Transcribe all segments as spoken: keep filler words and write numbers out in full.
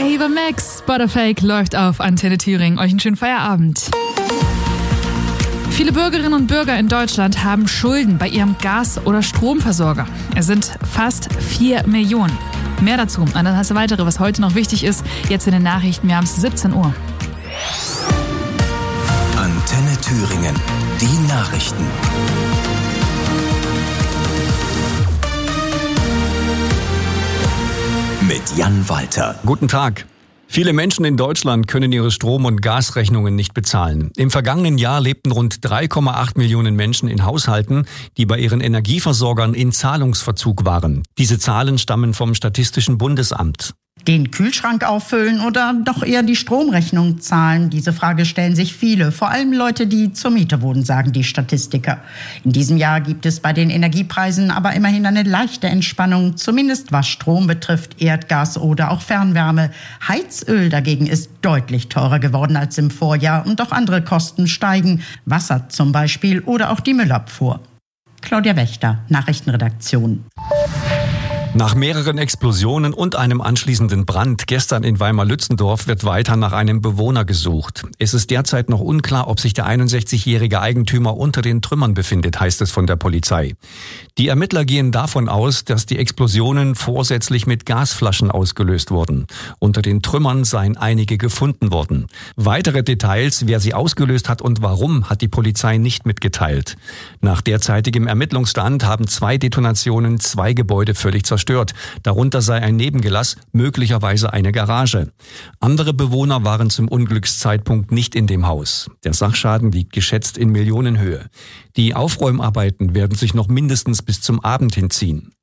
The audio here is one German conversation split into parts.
Ava Max, Butterfake läuft auf Antenne Thüringen. Euch einen schönen Feierabend. Viele Bürgerinnen und Bürger in Deutschland haben Schulden bei ihrem Gas- oder Stromversorger. Es sind fast vier Millionen. Mehr dazu und dann hast du weitere, was heute noch wichtig ist, jetzt in den Nachrichten. Wir haben es siebzehn Uhr. Antenne Thüringen, die Nachrichten. Mit Jan Walter. Guten Tag. Viele Menschen in Deutschland können ihre Strom- und Gasrechnungen nicht bezahlen. Im vergangenen Jahr lebten rund drei Komma acht Millionen Menschen in Haushalten, die bei ihren Energieversorgern in Zahlungsverzug waren. Diese Zahlen stammen vom Statistischen Bundesamt. Den Kühlschrank auffüllen oder doch eher die Stromrechnung zahlen? Diese Frage stellen sich viele, vor allem Leute, die zur Miete wohnen, sagen die Statistiker. In diesem Jahr gibt es bei den Energiepreisen aber immerhin eine leichte Entspannung, zumindest was Strom betrifft, Erdgas oder auch Fernwärme. Heizöl dagegen ist deutlich teurer geworden als im Vorjahr und auch andere Kosten steigen, Wasser zum Beispiel oder auch die Müllabfuhr. Claudia Wächter, Nachrichtenredaktion. Nach mehreren Explosionen und einem anschließenden Brand gestern in Weimar-Lützendorf wird weiter nach einem Bewohner gesucht. Es ist derzeit noch unklar, ob sich der einundsechzigjährige Eigentümer unter den Trümmern befindet, heißt es von der Polizei. Die Ermittler gehen davon aus, dass die Explosionen vorsätzlich mit Gasflaschen ausgelöst wurden. Unter den Trümmern seien einige gefunden worden. Weitere Details, wer sie ausgelöst hat und warum, hat die Polizei nicht mitgeteilt. Nach derzeitigem Ermittlungsstand haben zwei Detonationen zwei Gebäude völlig zerstört. Stört. Darunter sei ein Nebengelass, möglicherweise eine Garage. Andere Bewohner waren zum Unglückszeitpunkt nicht in dem Haus. Der Sachschaden liegt geschätzt in Millionenhöhe. Die Aufräumarbeiten werden sich noch mindestens bis zum Abend hinziehen.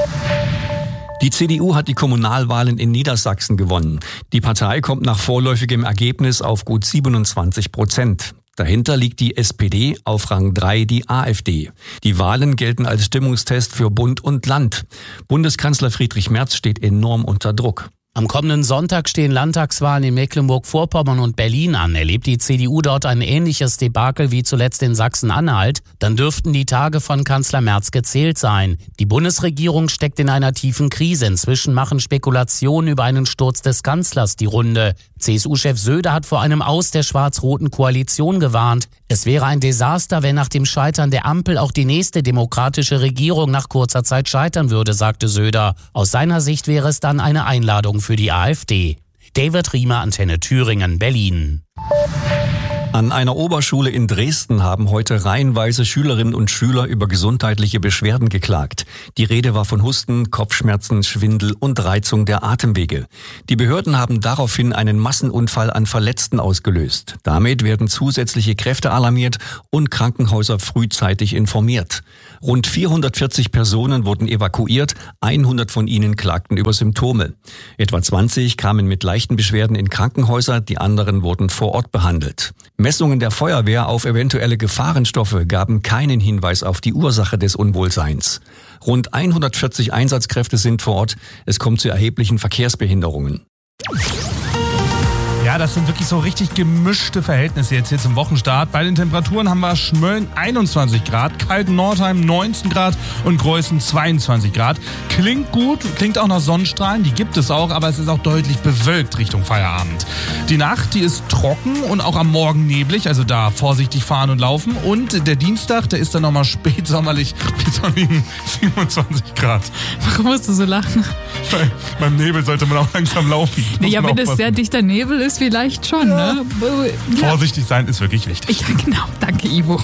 Die C D U hat die Kommunalwahlen in Niedersachsen gewonnen. Die Partei kommt nach vorläufigem Ergebnis auf gut siebenundzwanzig Prozent. Dahinter liegt die S P D, auf Rang drei die AfD. Die Wahlen gelten als Stimmungstest für Bund und Land. Bundeskanzler Friedrich Merz steht enorm unter Druck. Am kommenden Sonntag stehen Landtagswahlen in Mecklenburg-Vorpommern und Berlin an. Erlebt die C D U dort ein ähnliches Debakel wie zuletzt in Sachsen-Anhalt, dann dürften die Tage von Kanzler Merz gezählt sein. Die Bundesregierung steckt in einer tiefen Krise. Inzwischen machen Spekulationen über einen Sturz des Kanzlers die Runde. C S U-Chef Söder hat vor einem Aus der schwarz-roten Koalition gewarnt. Es wäre ein Desaster, wenn nach dem Scheitern der Ampel auch die nächste demokratische Regierung nach kurzer Zeit scheitern würde, sagte Söder. Aus seiner Sicht wäre es dann eine Einladung für die AfD. David Riemer, Antenne Thüringen, Berlin. An einer Oberschule in Dresden haben heute reihenweise Schülerinnen und Schüler über gesundheitliche Beschwerden geklagt. Die Rede war von Husten, Kopfschmerzen, Schwindel und Reizung der Atemwege. Die Behörden haben daraufhin einen Massenunfall an Verletzten ausgelöst. Damit werden zusätzliche Kräfte alarmiert und Krankenhäuser frühzeitig informiert. Rund vierhundertvierzig Personen wurden evakuiert, hundert von ihnen klagten über Symptome. Etwa zwanzig kamen mit leichten Beschwerden in Krankenhäuser, die anderen wurden vor Ort behandelt. Messungen der Feuerwehr auf eventuelle Gefahrenstoffe gaben keinen Hinweis auf die Ursache des Unwohlseins. Rund hundertvierzig Einsatzkräfte sind vor Ort. Es kommt zu erheblichen Verkehrsbehinderungen. Ja, das sind wirklich so richtig gemischte Verhältnisse jetzt hier zum Wochenstart. Bei den Temperaturen haben wir Schmölln einundzwanzig Grad, Kalten-Nordheim neunzehn Grad und Greußen zweiundzwanzig Grad. Klingt gut, klingt auch nach Sonnenstrahlen, die gibt es auch, aber es ist auch deutlich bewölkt Richtung Feierabend. Die Nacht, die ist trocken und auch am Morgen neblig, also da vorsichtig fahren und laufen. Und der Dienstag, der ist dann nochmal spätsommerlich mit siebenundzwanzig Grad. Warum musst du so lachen? Weil beim Nebel sollte man auch langsam laufen. Ja, wenn es sehr dichter Nebel ist, vielleicht schon, ja. Ne? Ja. Vorsichtig sein ist wirklich wichtig. Ja, genau. Danke, Ivo.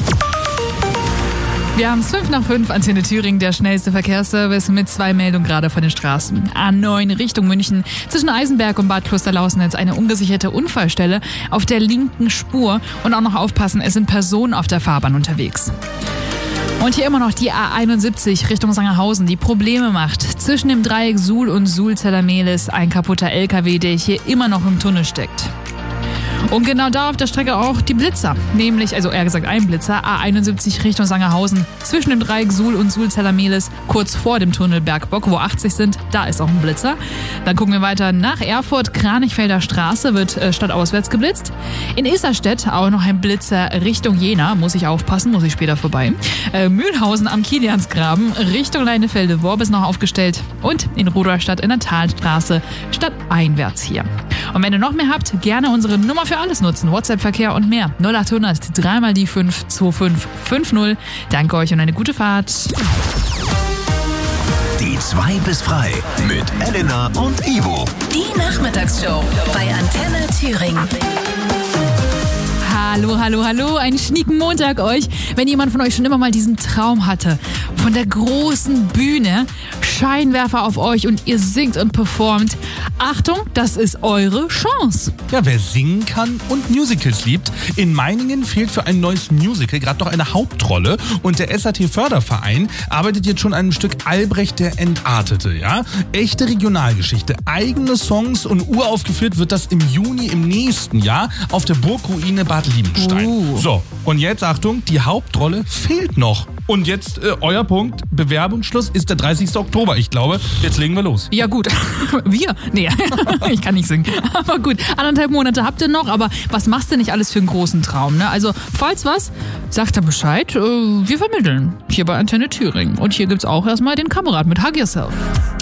Wir haben es fünf nach fünf, Antenne Thüringen, der schnellste Verkehrsservice mit zwei Meldungen gerade von den Straßen. A neun Richtung München, zwischen Eisenberg und Bad Klosterlausnitz eine ungesicherte Unfallstelle auf der linken Spur. Und auch noch aufpassen, es sind Personen auf der Fahrbahn unterwegs. Und hier immer noch die A einundsiebzig Richtung Sangerhausen, die Probleme macht. Zwischen dem Dreieck Suhl und Suhl-Zellermehlis ein kaputter L K W, der hier immer noch im Tunnel steckt. Und genau da auf der Strecke auch die Blitzer. Nämlich, also eher gesagt ein Blitzer, A einundsiebzig Richtung Sangerhausen. Zwischen dem Dreieck Suhl und Sulzeller-Mehlis, kurz vor dem Tunnel Bergbock, wo achtzig sind, da ist auch ein Blitzer. Dann gucken wir weiter nach Erfurt, Kranichfelder Straße wird äh, stadtauswärts geblitzt. In Isarstedt auch noch ein Blitzer Richtung Jena, muss ich aufpassen, muss ich später vorbei. Äh, Mühlhausen am Kiliansgraben, Richtung Leinefelde-Worb ist noch aufgestellt. Und in Rudolstadt in der Talstraße, stadteinwärts hier. Und wenn ihr noch mehr habt, gerne unsere Nummer für alles nutzen. WhatsApp-Verkehr und mehr. null acht hundert drei mal die fünf zwei fünf fünf null. Danke euch und eine gute Fahrt. Die zwei bis frei mit Elena und Ivo. Die Nachmittagsshow bei Antenne Thüringen. Hallo, hallo, hallo, einen schnieken Montag euch. Wenn jemand von euch schon immer mal diesen Traum hatte, von der großen Bühne, Scheinwerfer auf euch und ihr singt und performt, Achtung, das ist eure Chance. Ja, wer singen kann und Musicals liebt, in Meiningen fehlt für ein neues Musical gerade noch eine Hauptrolle und der S A T-Förderverein arbeitet jetzt schon an einem Stück Albrecht der Entartete, ja? Echte Regionalgeschichte, eigene Songs und uraufgeführt wird das im Juni im nächsten Jahr auf der Burgruine Bad Liebenstein. Uh. So, und jetzt Achtung, die Hauptrolle fehlt noch. Und jetzt äh, euer Punkt, Bewerbungsschluss ist der dreißigsten Oktober. Ich glaube, jetzt legen wir los. Ja gut, wir? Nee, ich kann nicht singen. Aber gut, anderthalb Monate habt ihr noch, aber was machst du nicht alles für einen großen Traum, ne? Also, falls was, sagt er Bescheid, äh, wir vermitteln hier bei Antenne Thüringen. Und hier gibt's auch erstmal den Kamerad mit Hug Yourself.